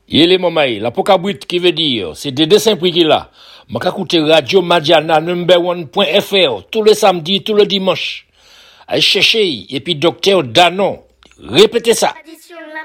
Yele mamaï, la pokabrit qui veut dire, c'est des dessins prix là. M'a écouter Radio Madiana number1.fr tous les samedis, tous les dimanches. Allez chercher, et puis docteur Danon. Répétez ça.